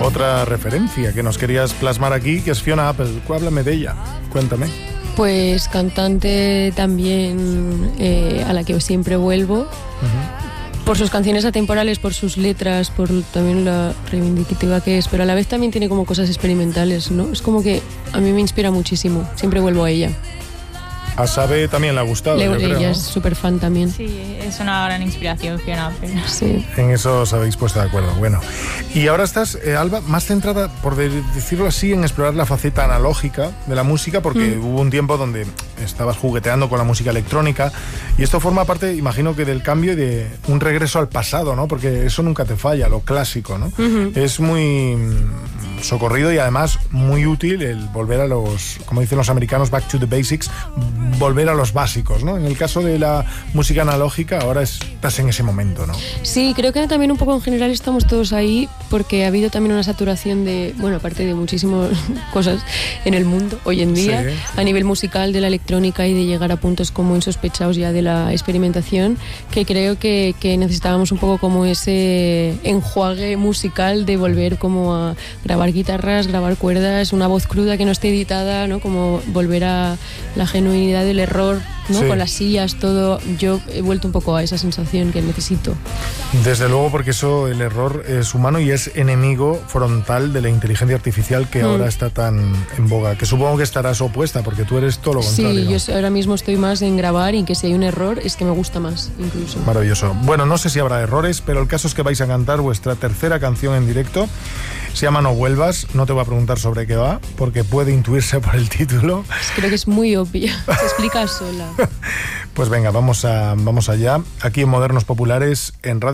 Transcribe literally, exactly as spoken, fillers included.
otra referencia que nos querías plasmar aquí, que es Fiona Apple. Háblame de ella, cuéntame. Pues cantante también eh, a la que siempre vuelvo. Uh-huh. Por sus canciones atemporales, por sus letras, por también la reivindicativa que es, pero a la vez también tiene como cosas experimentales, ¿no? Es como que a mí me inspira muchísimo, siempre vuelvo a ella. A Sabe también le ha gustado, Le, yo ella creo, ¿no? es súper fan también. Sí, es una gran inspiración, Fiona Apple. Sí. En eso os habéis puesto de acuerdo. Bueno, y ahora estás, eh, Alba, más centrada, por decirlo así, en explorar la faceta analógica de la música, porque mm. hubo un tiempo donde estabas jugueteando con la música electrónica, y esto forma parte, imagino, que del cambio y de un regreso al pasado, ¿no? Porque eso nunca te falla, lo clásico, ¿no? Uh-huh. Es muy socorrido y además muy útil el volver a los, como dicen los americanos, back to the basics, volver a los básicos, ¿no? En el caso de la música analógica, ahora estás en ese momento, ¿no? Sí, creo que también un poco en general estamos todos ahí, porque ha habido también una saturación de, bueno, aparte de muchísimas cosas en el mundo hoy en día, sí, sí. a nivel musical, de la electrónica y de llegar a puntos como insospechados ya de la experimentación, que creo que, que necesitábamos un poco como ese enjuague musical de volver como a grabar guitarras, grabar cuerdas, una voz cruda que no esté editada, ¿no? Como volver a la genuinidad del error, ¿no? Sí. Con las sillas, todo. Yo he vuelto un poco a esa sensación que necesito. Desde luego, porque eso, el error es humano y es enemigo frontal de la inteligencia artificial que mm. ahora está tan en boga, que supongo que estarás opuesta, porque tú eres todo lo contrario. Sí, yo ahora mismo estoy más en grabar, y que si hay un error es que me gusta más, incluso. Maravilloso. Bueno, no sé si habrá errores, pero el caso es que vais a cantar vuestra tercera canción en directo. Se llama No Vuelvas. No te voy a preguntar sobre qué va, porque puede intuirse por el título. Creo que es muy obvia, se explica sola. Pues venga, vamos, a, vamos allá. Aquí en Modernos Populares, en Radio